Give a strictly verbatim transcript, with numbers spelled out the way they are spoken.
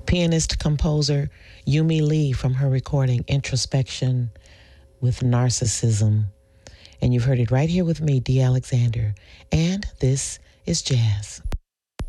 pianist composer Yumi Lee from her recording Introspection with Narcissism. And you've heard it right here with me, Dee Alexander. And this is Jazz.